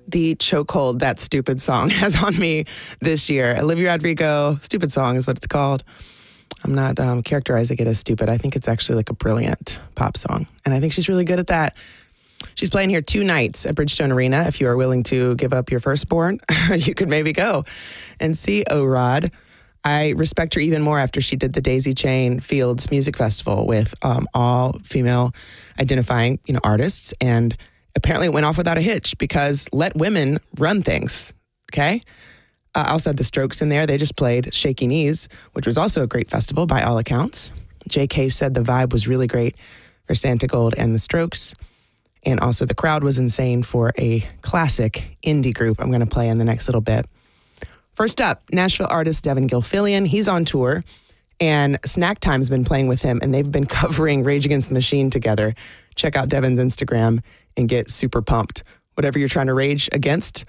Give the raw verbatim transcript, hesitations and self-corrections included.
the chokehold that Stupid Song has on me this year. Olivia Rodrigo, Stupid Song is what it's called. I'm not um, characterizing it as stupid. I think it's actually like a brilliant pop song. And I think she's really good at that. She's playing here two nights at Bridgestone Arena. If you are willing to give up your firstborn, you could maybe go and see O-Rod. I respect her even more after she did the Daisy Chain Fields Music Festival with um, all female identifying, you know, artists, and apparently it went off without a hitch because let women run things, okay? Uh, I also had the Strokes in there. They just played Shaky Knees, which was also a great festival by all accounts. J K said the vibe was really great for Santigold and the Strokes. And also the crowd was insane for a classic indie group I'm going to play in the next little bit. First up, Nashville artist Devin Gilfillian. He's on tour, and Snack Time's been playing with him, and they've been covering Rage Against the Machine together. Check out Devin's Instagram and get super pumped. Whatever you're trying to rage against,